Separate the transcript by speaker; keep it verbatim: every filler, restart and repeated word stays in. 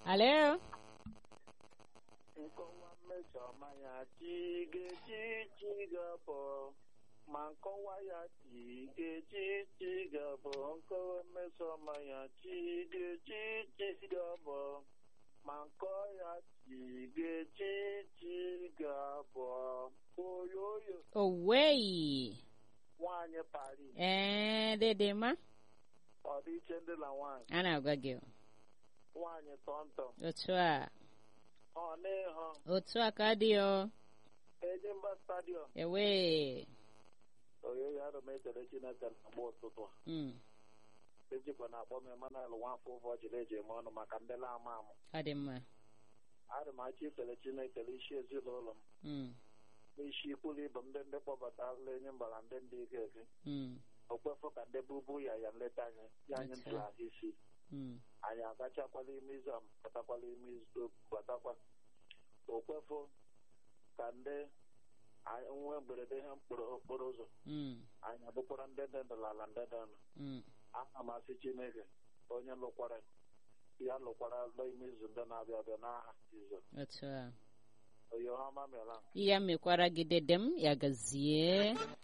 Speaker 1: Hello?
Speaker 2: Nkọwa mmesoma ya chigechi chigabọ ma nkọwa ya chigechi chigabọ nkọwa mmesoma ya chigechi chigabọ ma nkọ ya chigechi chigabọ oyoyo
Speaker 1: Away.
Speaker 2: nwanyị Paris
Speaker 1: Eh, dede ma?
Speaker 2: ọ dị iche ndị na nwanyị
Speaker 1: Ana agwa gị.
Speaker 2: nwanyị tọntọ
Speaker 1: Otu a.
Speaker 2: ọ n'ịhụ
Speaker 1: Otu a ka dị o.
Speaker 2: Ejimba stadiọm
Speaker 1: Ewe.
Speaker 2: oyoyo arụ m ekele Chineke na mgbe ụtụtụ a
Speaker 1: Mm.
Speaker 2: ejikwa na-akpọ m Emmanuel nwafọ ụvọ jiri eji eme ọnụ maka ndị na-ama amụ
Speaker 1: Adị mma.
Speaker 2: adị m achọ ikele Chineke isi ezinụlọ m
Speaker 1: Mm.
Speaker 2: n'isi ikwulu ibe m ndị ndị kpọbatala enyi mbara ndị ndị ike eke
Speaker 1: Mm.
Speaker 2: okwefọ ka ndị bubu ya ya nleta anyị ya anyị
Speaker 1: That's
Speaker 2: ntụrụ ahụ isi
Speaker 1: Mm.
Speaker 2: anyị agachakwala ime izu a batakwala ime izu batakwa okwefọ ka ndị anyị nwee mberede ihe mkpụrụ okporo ụzọ
Speaker 1: Mm.
Speaker 2: anyị abụkwara ndị dị ndụ n'ala ndị dị ndụ
Speaker 1: Mm.
Speaker 2: ana m asị Chineke onye lụkwara ya lụkwara lọ ime izu ndị na-abịa abịa n'aha Jizọs
Speaker 1: Otu a.
Speaker 2: oyo ọma meela
Speaker 1: Ya mekwara gị dede m ya gazie.